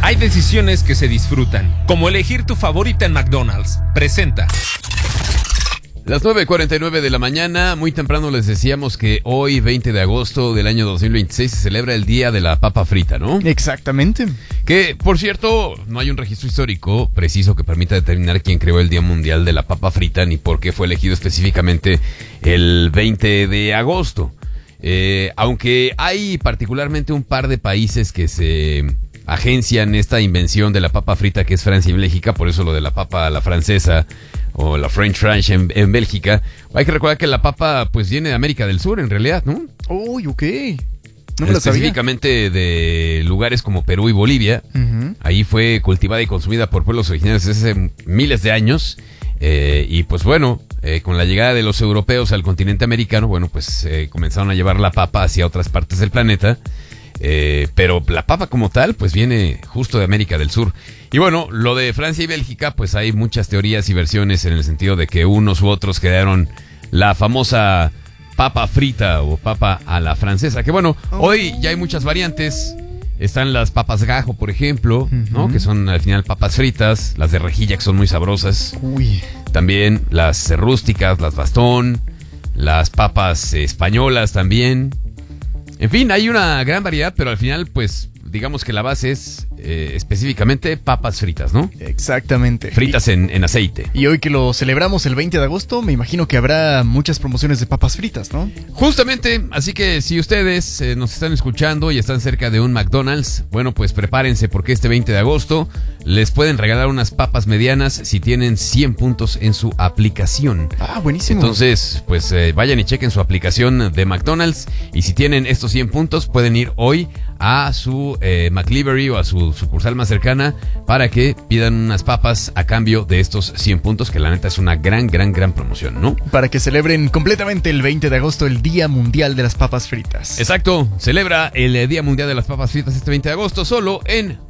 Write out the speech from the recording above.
Hay decisiones que se disfrutan, como elegir tu favorita en McDonald's. Presenta. Las 9:49 de la mañana, muy temprano les decíamos que hoy, 20 de agosto del año 2026, se celebra el Día de la Papa Frita, ¿no? Exactamente. Que, por cierto, no hay un registro histórico preciso que permita determinar quién creó el Día Mundial de la Papa Frita ni por qué fue elegido específicamente el 20 de agosto. Aunque hay particularmente un par de países que se agencian esta invención de la papa frita, que es Francia y Bélgica, por eso lo de la papa a la francesa o la French fries en Bélgica. Hay que recordar que la papa pues viene de América del Sur en realidad, ¿no? Uy, ok. No me lo sabía. Específicamente de lugares como Perú y Bolivia. Uh-huh. Ahí fue cultivada y consumida por pueblos originarios desde hace miles de años. Y pues bueno, con la llegada de los europeos al continente americano, bueno, pues comenzaron a llevar la papa hacia otras partes del planeta. Pero la papa como tal, pues viene justo de América del Sur. Y bueno, lo de Francia y Bélgica, pues hay muchas teorías y versiones en el sentido de que unos u otros crearon la famosa papa frita o papa a la francesa. Que bueno, hoy ya hay muchas variantes. Están las papas gajo, por ejemplo, ¿no? Que son al final papas fritas. Las de rejilla, que son muy sabrosas. Uy. También las rústicas, las bastón. Las papas españolas también. En fin, hay una gran variedad, pero al final, pues, digamos que la base es específicamente papas fritas, ¿no? Exactamente. Fritas en aceite. Y hoy que lo celebramos el 20 de agosto, me imagino que habrá muchas promociones de papas fritas, ¿no? Justamente, así que si ustedes nos están escuchando y están cerca de un McDonald's, bueno, pues prepárense porque este 20 de agosto les pueden regalar unas papas medianas si tienen 100 puntos en su aplicación. Ah, buenísimo. Entonces, pues vayan y chequen su aplicación de McDonald's y si tienen estos 100 puntos pueden ir hoy a su McDelivery o a su sucursal más cercana para que pidan unas papas a cambio de estos 100 puntos, que la neta es una gran promoción, ¿no? Para que celebren completamente el 20 de agosto el Día Mundial de las Papas Fritas. Exacto, celebra el Día Mundial de las Papas Fritas este 20 de agosto solo en